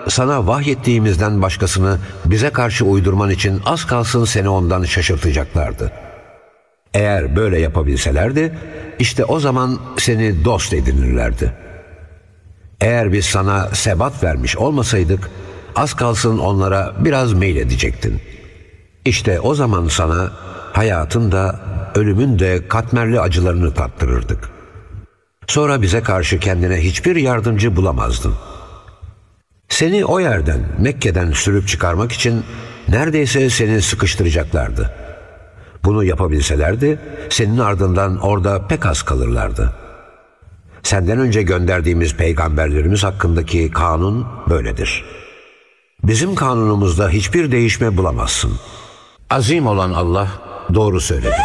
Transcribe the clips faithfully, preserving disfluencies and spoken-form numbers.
sana vahyettiğimizden başkasını bize karşı uydurman için az kalsın seni ondan şaşırtacaklardı. Eğer böyle yapabilselerdi, işte o zaman seni dost edinirlerdi. Eğer biz sana sebat vermiş olmasaydık, az kalsın onlara biraz meyledecektin. İşte o zaman sana hayatın da ölümün de katmerli acılarını tattırırdık. Sonra bize karşı kendine hiçbir yardımcı bulamazdın. Seni o yerden, Mekke'den sürüp çıkarmak için neredeyse seni sıkıştıracaklardı. Bunu yapabilselerdi, senin ardından orada pek az kalırlardı. Senden önce gönderdiğimiz peygamberlerimiz hakkındaki kanun böyledir. Bizim kanunumuzda hiçbir değişme bulamazsın. Azim olan Allah doğru söyledi.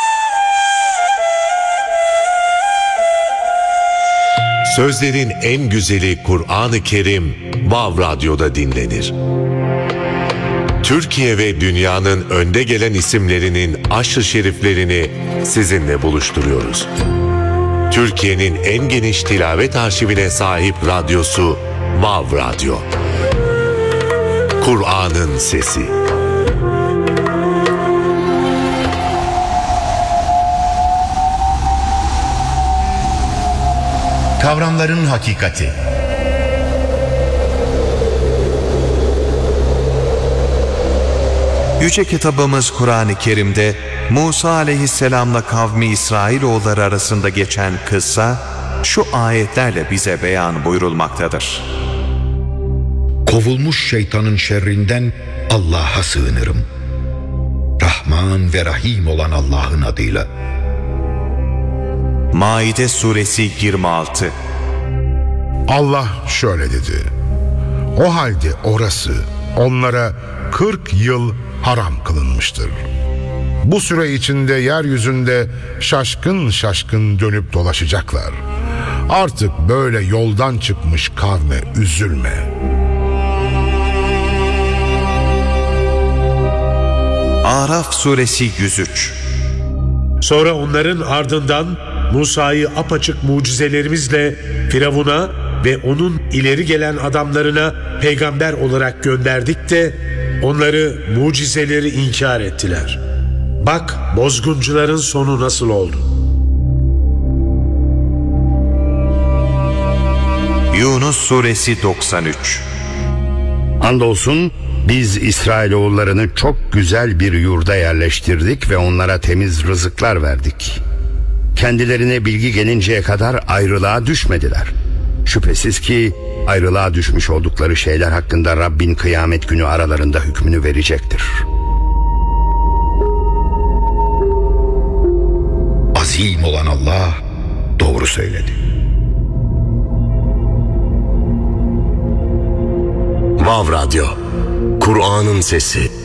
Sözlerin en güzeli Kur'an-ı Kerim Vav Radyo'da dinlenir. Türkiye ve dünyanın önde gelen isimlerinin aşr-ı şeriflerini sizinle buluşturuyoruz. Türkiye'nin en geniş tilavet arşivine sahip radyosu Vav Radyo. Kur'an'ın sesi. Kavramların hakikati. Yüce kitabımız Kur'an-ı Kerim'de Musa aleyhisselamla kavmi İsrailoğulları arasında geçen kıssa şu ayetlerle bize beyan buyurulmaktadır. Kovulmuş şeytanın şerrinden Allah'a sığınırım. Rahman ve Rahim olan Allah'ın adıyla. Maide suresi yirmi altı. Allah şöyle dedi: o halde orası onlara kırk yıl haram kılınmıştır. Bu süre içinde yeryüzünde şaşkın şaşkın dönüp dolaşacaklar. Artık böyle yoldan çıkmış kavme üzülme. Araf suresi yüz üç. Sonra onların ardından Musa'yı apaçık mucizelerimizle Firavun'a ve onun ileri gelen adamlarına peygamber olarak gönderdik de onları mucizeleri inkar ettiler. Bak bozguncuların sonu nasıl oldu. Yunus suresi doksan üç. Andolsun biz İsrailoğullarını çok güzel bir yurda yerleştirdik ve onlara temiz rızıklar verdik. Kendilerine bilgi gelinceye kadar ayrılığa düşmediler. Şüphesiz ki ayrılığa düşmüş oldukları şeyler hakkında Rabbin kıyamet günü aralarında hükmünü verecektir. Azim olan Allah doğru söyledi. Vav Radyo, Kur'an'ın sesi.